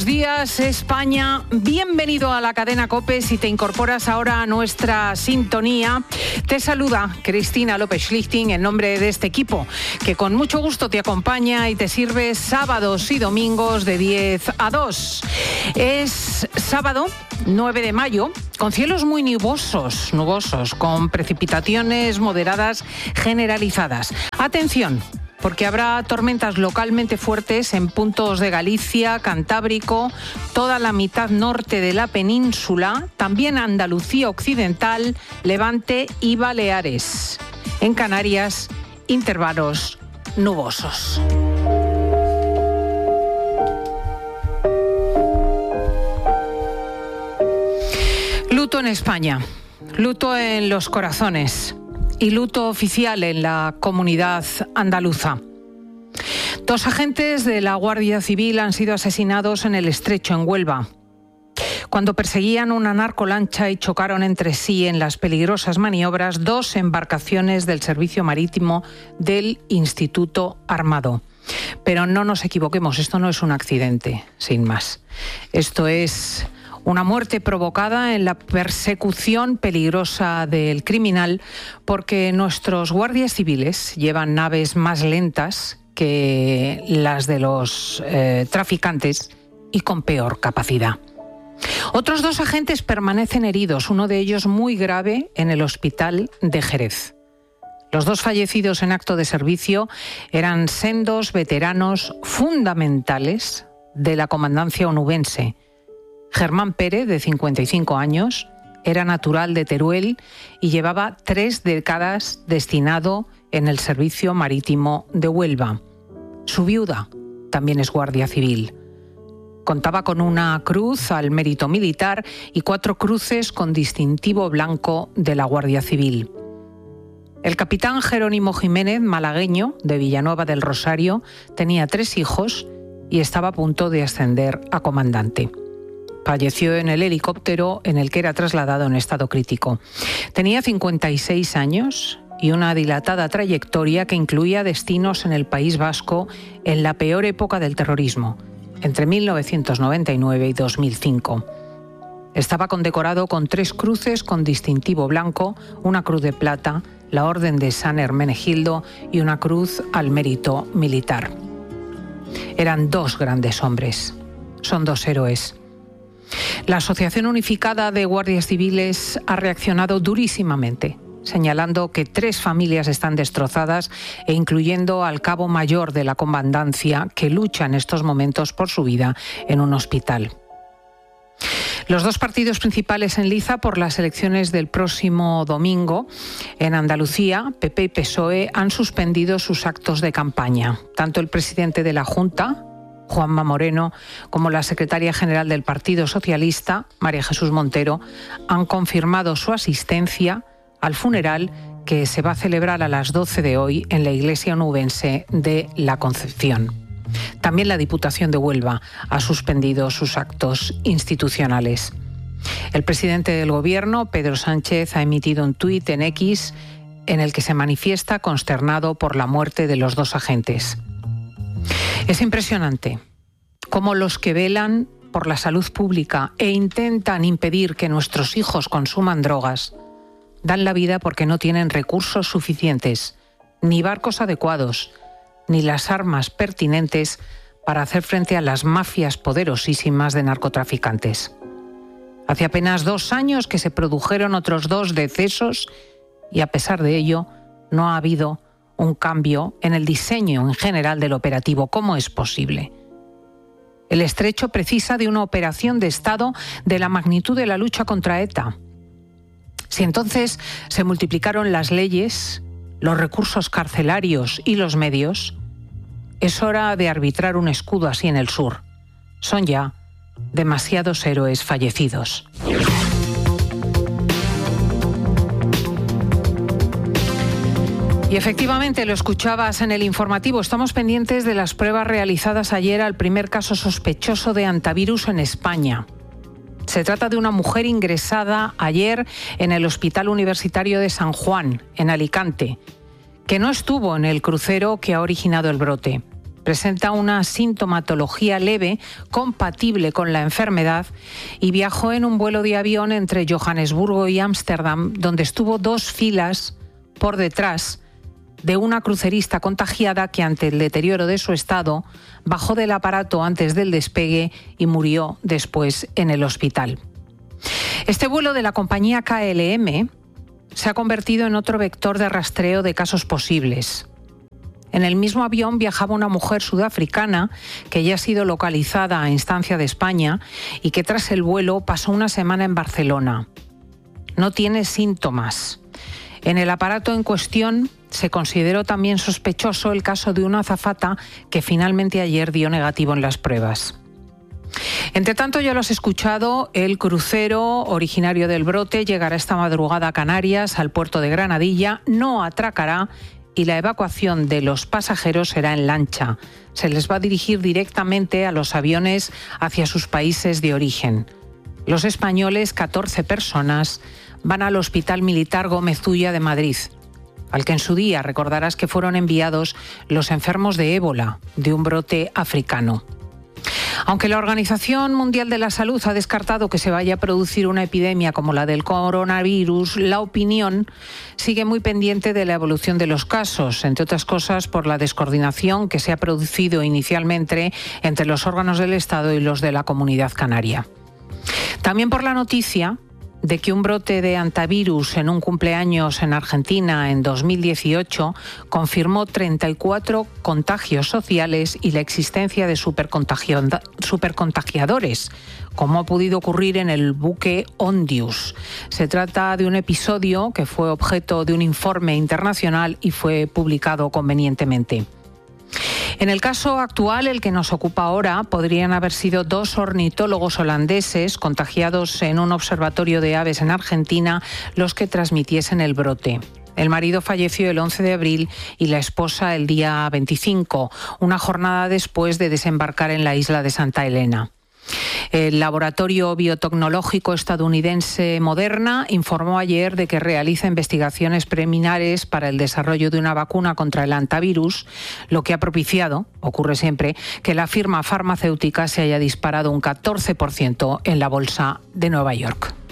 días, España. Bienvenido a la cadena COPE. Si te incorporas ahora a nuestra sintonía, te saluda Cristina López Schlichting en nombre de este equipo, que con mucho gusto te acompaña y te sirve sábados y domingos de 10 a 2. Es sábado 9 de mayo, con cielos muy nubosos, con precipitaciones moderadas generalizadas. Atención, porque habrá tormentas localmente fuertes en puntos de Galicia, Cantábrico, toda la mitad norte de la península, también Andalucía Occidental, Levante y Baleares. En Canarias, intervalos nubosos. Luto en España, luto en los corazones y luto oficial en la comunidad andaluza. 2 agentes de la Guardia Civil han sido asesinados en el Estrecho, en Huelva, cuando perseguían una narcolancha y chocaron entre sí en las peligrosas maniobras 2 embarcaciones del Servicio Marítimo del Instituto Armado. Pero no nos equivoquemos, esto no es un accidente, sin más. Esto es una muerte provocada en la persecución peligrosa del criminal, porque nuestros guardias civiles llevan naves más lentas que las de los traficantes y con peor capacidad. Otros 2 agentes permanecen heridos, uno de ellos muy grave, en el hospital de Jerez. Los 2 fallecidos en acto de servicio eran sendos veteranos fundamentales de la comandancia onubense. Germán Pérez, de 55 años, era natural de Teruel y llevaba 3 décadas destinado en el Servicio Marítimo de Huelva. Su viuda también es guardia civil. Contaba con una cruz al mérito militar y 4 cruces con distintivo blanco de la Guardia Civil. El capitán Jerónimo Jiménez, malagueño, de Villanueva del Rosario, tenía 3 hijos y estaba a punto de ascender a comandante. Falleció en el helicóptero en el que era trasladado en estado crítico. Tenía 56 años y una dilatada trayectoria que incluía destinos en el País Vasco en la peor época del terrorismo, entre 1999 y 2005. Estaba condecorado con 3 cruces con distintivo blanco, una cruz de plata, la Orden de San Hermenegildo y una cruz al mérito militar. Eran 2 grandes hombres. Son 2 héroes. La Asociación Unificada de Guardias Civiles ha reaccionado durísimamente, señalando que 3 familias están destrozadas e incluyendo al cabo mayor de la comandancia, que lucha en estos momentos por su vida en un hospital. Los 2 partidos principales en liza por las elecciones del próximo domingo en Andalucía, PP y PSOE, han suspendido sus actos de campaña. Tanto el presidente de la Junta, Juanma Moreno, como la secretaria general del Partido Socialista, María Jesús Montero, han confirmado su asistencia al funeral que se va a celebrar a las 12 de hoy en la iglesia onubense de la Concepción. También la Diputación de Huelva ha suspendido sus actos institucionales. El presidente del Gobierno, Pedro Sánchez, ha emitido un tuit en X en el que se manifiesta consternado por la muerte de los 2 agentes. Es impresionante cómo los que velan por la salud pública e intentan impedir que nuestros hijos consuman drogas dan la vida porque no tienen recursos suficientes, ni barcos adecuados, ni las armas pertinentes para hacer frente a las mafias poderosísimas de narcotraficantes. Hace apenas 2 años que se produjeron otros 2 decesos y a pesar de ello no ha habido un cambio en el diseño en general del operativo. ¿Cómo es posible? El Estrecho precisa de una operación de Estado de la magnitud de la lucha contra ETA. Si entonces se multiplicaron las leyes, los recursos carcelarios y los medios, es hora de arbitrar un escudo así en el sur. Son ya demasiados héroes fallecidos. Y efectivamente, lo escuchabas en el informativo, estamos pendientes de las pruebas realizadas ayer al primer caso sospechoso de hantavirus en España. Se trata de una mujer ingresada ayer en el Hospital Universitario de San Juan, en Alicante, que no estuvo en el crucero que ha originado el brote. presenta una sintomatología leve compatible con la enfermedad y viajó en un vuelo de avión entre Johannesburgo y Ámsterdam, donde estuvo 2 filas por detrás de una crucerista contagiada que, ante el deterioro de su estado, bajó del aparato antes del despegue y murió después en el hospital. Este vuelo de la compañía KLM se ha convertido en otro vector de rastreo de casos posibles. En el mismo avión viajaba una mujer sudafricana que ya ha sido localizada a instancia de España y que tras el vuelo pasó una semana en Barcelona. No tiene síntomas. En el aparato en cuestión se consideró también sospechoso el caso de una azafata que finalmente ayer dio negativo en las pruebas. Entre tanto, ya lo has escuchado, el crucero originario del brote llegará esta madrugada a Canarias, al puerto de Granadilla, no atracará y la evacuación de los pasajeros será en lancha. Se les va a dirigir directamente a los aviones hacia sus países de origen. Los españoles, 14 personas, van al Hospital Militar Gómez Ulla de Madrid, al que en su día recordarás que fueron enviados los enfermos de ébola, de un brote africano. Aunque la Organización Mundial de la Salud ha descartado que se vaya a producir una epidemia como la del coronavirus, la opinión sigue muy pendiente de la evolución de los casos, entre otras cosas por la descoordinación que se ha producido inicialmente entre los órganos del Estado y los de la Comunidad Canaria. También por la noticia de que un brote de hantavirus en un cumpleaños en Argentina en 2018 confirmó 34 contagios sociales y la existencia de supercontagiadores, como ha podido ocurrir en el buque Ondius. Se trata de un episodio que fue objeto de un informe internacional y fue publicado convenientemente. En el caso actual, el que nos ocupa ahora, podrían haber sido 2 ornitólogos holandeses contagiados en un observatorio de aves en Argentina los que transmitiesen el brote. El marido falleció el 11 de abril y la esposa el día 25, una jornada después de desembarcar en la isla de Santa Helena. El laboratorio biotecnológico estadounidense Moderna informó ayer de que realiza investigaciones preliminares para el desarrollo de una vacuna contra el hantavirus, lo que ha propiciado, ocurre siempre, que la firma farmacéutica se haya disparado un 14% en la bolsa de Nueva York.